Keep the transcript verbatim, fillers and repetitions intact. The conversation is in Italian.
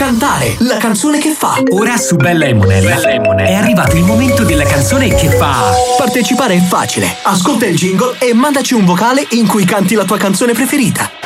Cantare la canzone che fa. Ora su Bella e Monella è arrivato il momento della canzone che fa. Partecipare è facile. Ascolta il jingle e mandaci un vocale in cui canti la tua canzone preferita.